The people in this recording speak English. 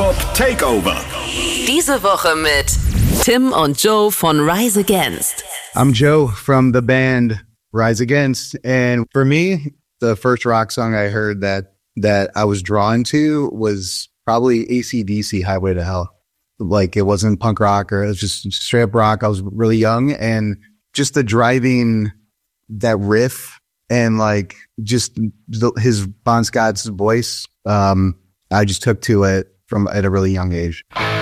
Hip-Hop Takeover. Diese Woche mit Tim und Joe von Rise Against. I'm Joe from the band Rise Against. And for me, the first rock song I heard that I was drawn to was probably AC/DC, Highway to Hell. Like, it wasn't punk rock, or it was just straight up rock. I was really young, and just the driving, that riff, and like just his Bon Scott's voice, I just took to it at a really young age.